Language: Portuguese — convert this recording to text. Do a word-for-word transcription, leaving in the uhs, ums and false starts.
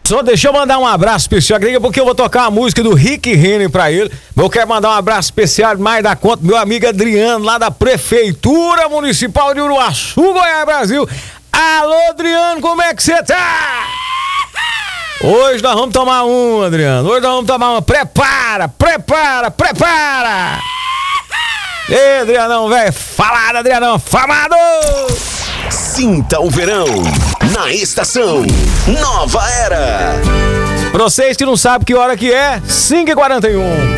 Só deixa eu mandar um abraço especial, porque eu vou tocar a música do Rick Renner pra ele. Eu quero mandar um abraço especial mais da conta, meu amigo Adriano, lá da Prefeitura Municipal de Uruaçu, Goiás, Brasil. Alô, Adriano, como é que você tá? Hoje nós vamos tomar um, Adriano. Hoje nós vamos tomar uma. Prepara, prepara, prepara! Ei, Adrianão, velho. Falado, Adrianão. Famado! Sinta o verão na estação Nova Era. Pra vocês que não sabem que hora que é, cinco e quarenta e um.